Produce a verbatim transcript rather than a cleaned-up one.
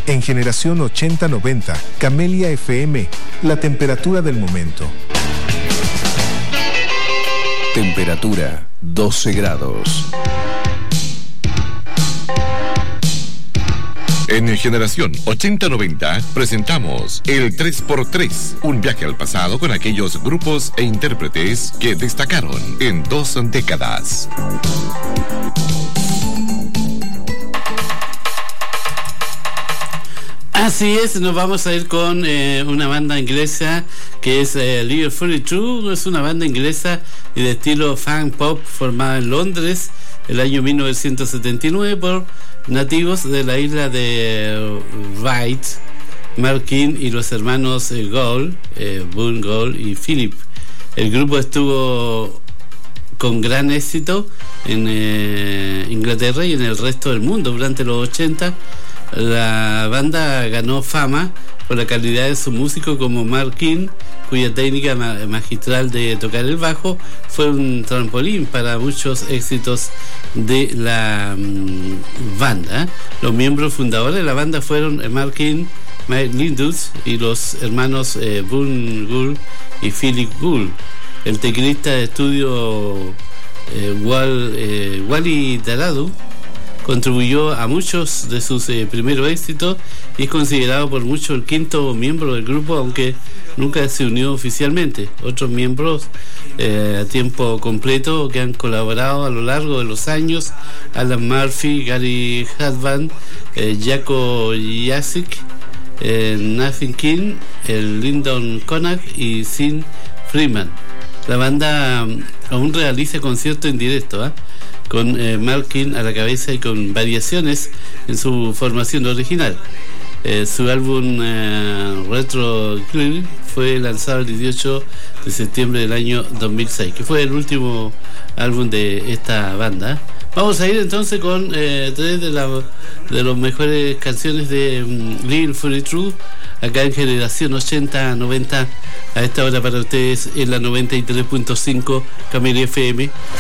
En Generación ochenta noventa, Camelia F M, la temperatura del momento. Temperatura doce grados. En Generación ochenta noventa presentamos el tres por tres, un viaje al pasado con aquellos grupos e intérpretes que destacaron en dos décadas. Así es, nos vamos a ir con eh, una banda inglesa que es eh, Little Fully True. Es una banda inglesa de estilo funk pop formada en Londres el año mil novecientos setenta y nueve por nativos de la isla de Wight, Mark King y los hermanos eh, Gould, eh, Boone Gould y Philip. El grupo estuvo con gran éxito en eh, Inglaterra y en el resto del mundo durante los ochenta. La banda ganó fama por la calidad de su músico como Mark King, cuya técnica ma- magistral de tocar el bajo fue un trampolín para muchos éxitos de la mmm, banda. Los miembros fundadores de la banda fueron Mark King, Mike Lindus y los hermanos eh, Boone Gould y Philip Gould. El teclista de estudio eh, Wal, eh, Wally Daradu contribuyó a muchos de sus eh, primeros éxitos y es considerado por muchos el quinto miembro del grupo, aunque nunca se unió oficialmente. Otros miembros eh, a tiempo completo que han colaborado a lo largo de los años: Alan Murphy, Gary Husband, eh, Jaco Jasik, eh, Nathan King, el Lyndon Connacht y Sean Freeman. La banda um, aún realiza conciertos en directo, ¿eh? con eh, Mark King a la cabeza y con variaciones en su formación original. Eh, su álbum eh, Retro Clear fue lanzado el dieciocho de septiembre del año dos mil seis, que fue el último álbum de esta banda. Vamos a ir entonces con eh, tres de las de las mejores canciones de um, Little Fully True, acá en Generación ochenta noventa, a esta hora para ustedes en la noventa y tres punto cinco Camelia F M.